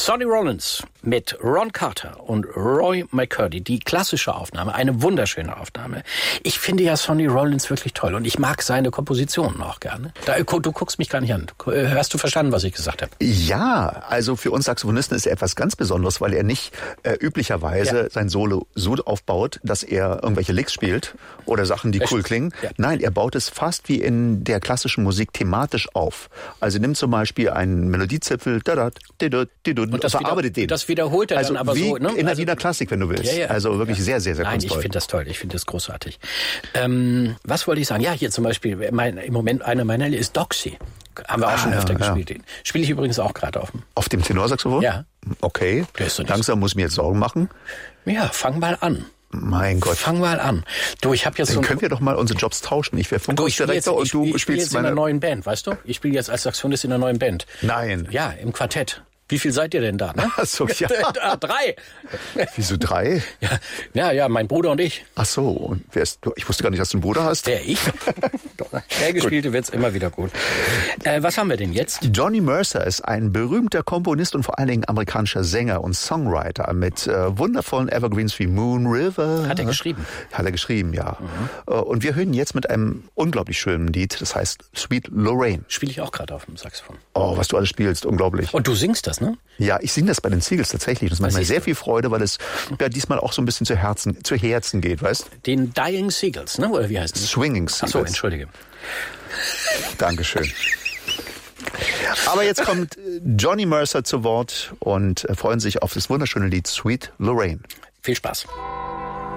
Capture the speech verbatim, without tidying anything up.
Sonny Rollins mit Ron Carter und Roy McCurdy, die klassische Aufnahme, eine wunderschöne Aufnahme. Ich finde ja Sonny Rollins wirklich toll und ich mag seine Kompositionen auch gerne. Da, du guckst mich gar nicht an. Hast du verstanden, was ich gesagt habe? Ja, also für uns Saxophonisten ist er etwas ganz Besonderes, weil er nicht äh, üblicherweise ja. sein Solo so aufbaut, dass er irgendwelche Licks spielt oder Sachen, die Echt? cool klingen. Ja. Nein, er baut es fast wie in der klassischen Musik thematisch auf. Also nimmt zum Beispiel einen Melodiezipfel, da da da da und das verarbeitet den. Das wiederholt er also dann aber wie so. Ne? In der also, Wiener Klassik, wenn du willst. Ja, ja. Also wirklich ja. sehr, sehr, sehr Nein, kunstvoll. ich finde das toll. Ich finde das großartig. Ähm, was wollte ich sagen? Ja, hier zum Beispiel, mein, im Moment einer meiner ist Doxy. Haben wir auch ah, schon öfter ja, gespielt. Ja. Spiele ich übrigens auch gerade auf dem. Auf dem Tenorsaxophon? Ja. Okay. So langsam muss ich mir jetzt Sorgen machen. Ja, fang mal an. Mein Gott. Fang mal an. Du, ich habe jetzt Dann so können wir doch mal unsere Jobs tauschen. Ich wäre Funktionsdirektor und du ich, ich spiel spielst jetzt in einer neuen Band, weißt du? Ich spiele jetzt als Saxophonist in einer neuen Band. Nein. Ja, im Quartett. Wie viel seid ihr denn da? Ne? Ach so, ja. Drei. Wieso drei? Ja, ja, ja, mein Bruder und ich. Ach so, und wer ist, ich wusste gar nicht, dass du einen Bruder hast. Wer, ich? Der Gespielte wird's immer wieder gut. Äh, was haben wir denn jetzt? Johnny Mercer ist ein berühmter Komponist und vor allen Dingen amerikanischer Sänger und Songwriter mit äh, wundervollen Evergreens wie Moon River. Hat er geschrieben? Hat er geschrieben, ja. Mhm. Und wir hören jetzt mit einem unglaublich schönen Lied, das heißt Sweet Lorraine. Spiele ich auch gerade auf dem Saxophon. Oh, was du alles spielst, unglaublich. Und du singst das, ne? Ja, ich singe das bei den Seagulls tatsächlich. Das macht mir sehr viel Freude, weil es ja diesmal auch so ein bisschen zu Herzen, zu Herzen geht, weißt? Den Dying Seagulls, ne? Oder wie heißt es? Swinging Seagulls. Ach so, entschuldige. Dankeschön. Aber jetzt kommt Johnny Mercer zu Wort und freuen sich auf das wunderschöne Lied Sweet Lorraine. Viel Spaß.